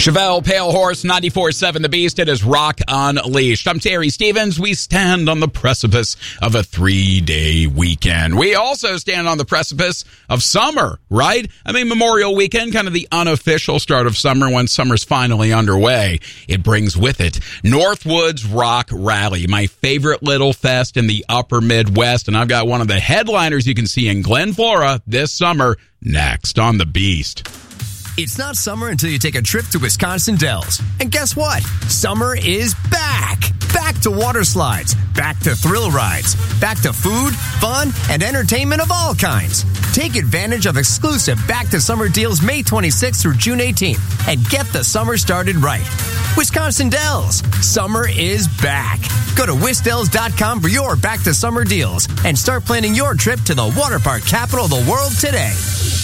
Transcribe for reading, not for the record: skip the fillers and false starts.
Chevelle, Pale Horse, 94.7 The Beast. It is Rock Unleashed. I'm Terry Stevens. We stand on the precipice of a 3-day weekend. We also stand on the precipice of summer, right? I mean, Memorial Weekend, kind of the unofficial start of summer when summer's finally underway. It brings with it Northwoods Rock Rally, my favorite little fest in the upper Midwest. And I've got one of the headliners you can see in Glen Flora this summer next on The Beast. It's not summer until you take a trip to Wisconsin Dells. And guess what? Summer is back! Back to water slides, back to thrill rides, back to food, fun, and entertainment of all kinds. Take advantage of exclusive Back to Summer deals May 26th through June 18th and get the summer started right. Wisconsin Dells, summer is back. Go to wisdells.com for your Back to Summer deals and start planning your trip to the water park capital of the world today.